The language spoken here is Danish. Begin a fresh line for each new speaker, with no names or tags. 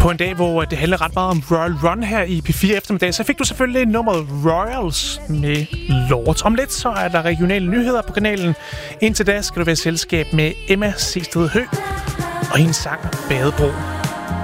På en dag, hvor det handler ret meget om Royal Run her i P4 eftermiddag, så fik du selvfølgelig nummeret Royals med Lord. Om lidt så er der regionale nyheder på kanalen. Indtil da skal du være i selskab med Emma Seested Høgh og hendes sang Badebro.